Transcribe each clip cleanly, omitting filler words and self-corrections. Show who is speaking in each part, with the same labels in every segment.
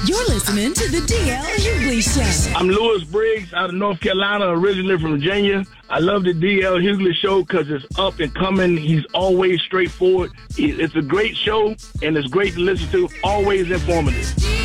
Speaker 1: You're listening to the DL Hughley Show.
Speaker 2: I'm Lewis Briggs out of North Carolina, originally from Virginia. I love the DL Hughley Show because it's up and coming. He's always straightforward. It's a great show, and it's great to listen to. Always informative.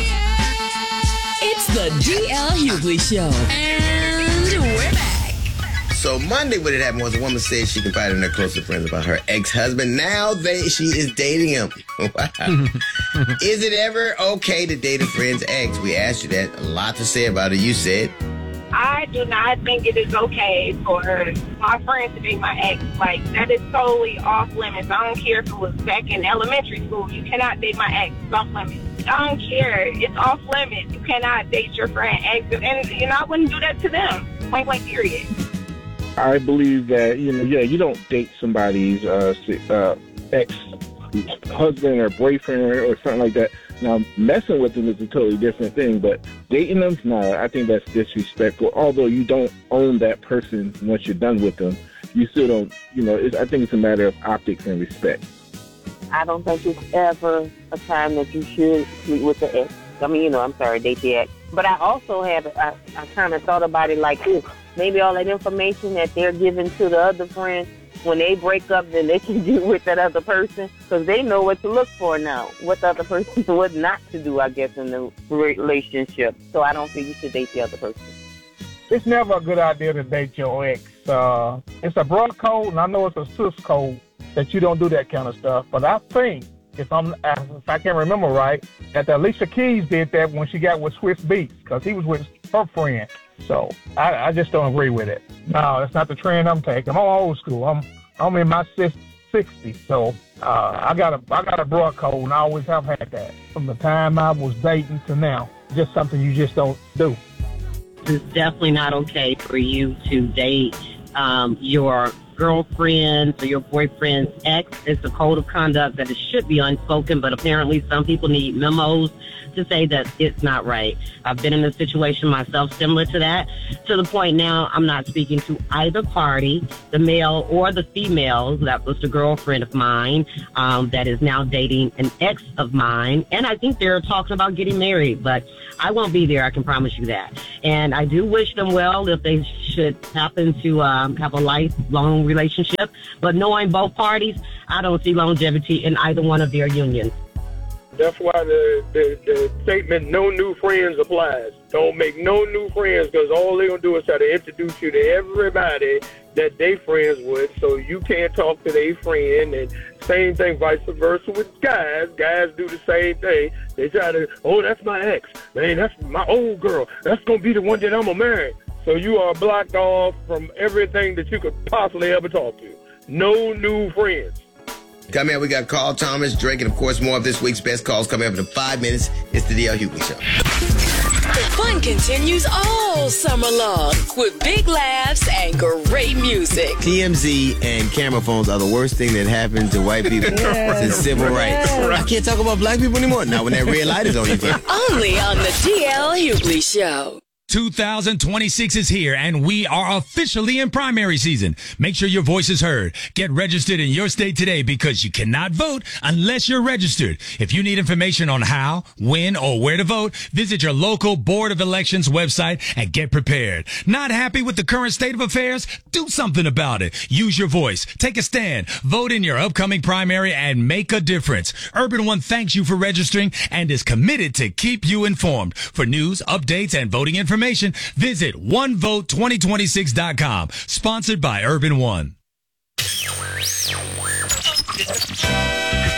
Speaker 1: It's the DL Hughley Show. And we're back.
Speaker 3: So Monday, what had happened was a woman said she confided in her closer friends about her ex-husband. Now she is dating him. Wow. Is it ever okay to date a friend's ex? We asked you that. A lot to say about it. You said,
Speaker 4: I do not think it is okay for my friend to date my ex. Like, that is totally off limits. I don't care if it was back in elementary school. You cannot date my ex. It's off limits. I don't care. It's off limits. You cannot date your friend ex. And, I wouldn't do that to them. Point blank, period.
Speaker 2: I believe that, you don't date somebody's ex-husband or boyfriend or something like that. Now, messing with them is a totally different thing, but dating them, I think that's disrespectful. Although you don't own that person once you're done with them, you still don't, I think it's a matter of optics and respect.
Speaker 5: I don't think it's ever a time that you should sleep with the ex. Date the ex. But I also I kind of thought about it like, maybe all that information that they're giving to the other friend, when they break up, then they can deal with that other person because they know what to look for now, what the other person, what not to do, I guess, in the relationship. So I don't think you should date the other person.
Speaker 6: It's never a good idea to date your ex. It's a broad code, and I know it's a sis code that you don't do that kind of stuff. But I think, if I can remember right, that Alicia Keys did that when she got with Swiss Beats because he was with her friend. So I just don't agree with it. No, that's not the trend I'm taking. I'm old school. I'm in my 60s, so I got a broad code, and I always have had that from the time I was dating to now. Just something you just don't do.
Speaker 7: It's definitely not okay for you to date your girlfriend's or your boyfriend's ex. It's a code of conduct that it should be unspoken, but apparently some people need memos to say that it's not right. I've been in a situation myself similar to that, to the point now I'm not speaking to either party, the male or the female. That was the girlfriend of mine that is now dating an ex of mine, and I think they're talking about getting married, but I won't be there, I can promise you that. And I do wish them well if they should happen to have a lifelong relationship, but knowing both parties, I don't see longevity in either one of their unions.
Speaker 8: That's why the statement, no new friends, applies. Don't make no new friends because all they're going to do is try to introduce you to everybody that they friends with, so you can't talk to their friend. And same thing, vice versa with guys. Guys do the same thing. They try to, that's my ex. Man, that's my old girl. That's going to be the one that I'm going to marry. So you are blocked off from everything that you could possibly ever talk to. No new friends.
Speaker 3: Coming up, we got Carl Thomas, Drake, and of course more of this week's best calls coming up in 5 minutes. It's the DL Hughley Show.
Speaker 1: The fun continues all summer long with big laughs and great music.
Speaker 3: TMZ and camera phones are the worst thing that happened to white people since civil rights. I can't talk about black people anymore. Not when that red light is on you.
Speaker 1: Only on the DL Hughley Show.
Speaker 9: 2026 is here, and we are officially in primary season. Make sure your voice is heard. Get registered in your state today because you cannot vote unless you're registered. If you need information on how, when, or where to vote, visit your local Board of Elections website and get prepared. Not happy with the current state of affairs? Do something about it. Use your voice. Take a stand. Vote in your upcoming primary and make a difference. Urban One thanks you for registering and is committed to keep you informed. For news, updates, and voting information, visit onevote2026.com. Sponsored by Urban One.